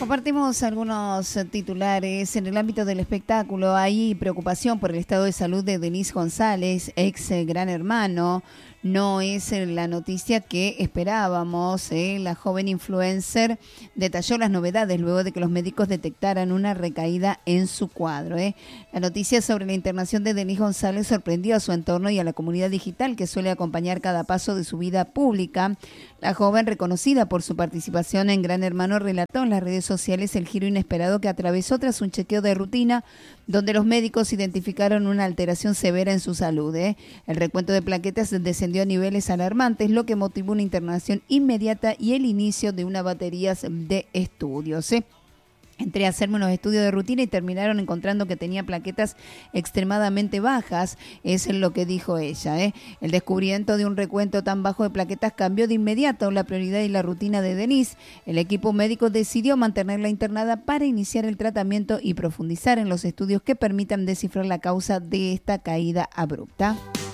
Compartimos algunos titulares. En el ámbito del espectáculo hay preocupación por el estado de salud de Denise González, ex Gran Hermano. No es la noticia que esperábamos. La joven influencer detalló las novedades luego de que los médicos detectaran una recaída en su cuadro. La noticia sobre la internación de Denise González sorprendió a su entorno y a la comunidad digital que suele acompañar cada paso de su vida pública. La joven, reconocida por su participación en Gran Hermano, relató en las redes sociales el giro inesperado que atravesó tras un chequeo de rutina donde los médicos identificaron una alteración severa en su salud. El recuento de plaquetas descendió a niveles alarmantes, lo que motivó una internación inmediata y el inicio de una batería de estudios. Entré a hacerme unos estudios de rutina y terminaron encontrando que tenía plaquetas extremadamente bajas, es lo que dijo ella. El descubrimiento de un recuento tan bajo de plaquetas cambió de inmediato la prioridad y la rutina de Denise. El equipo médico decidió mantenerla internada para iniciar el tratamiento y profundizar en los estudios que permitan descifrar la causa de esta caída abrupta.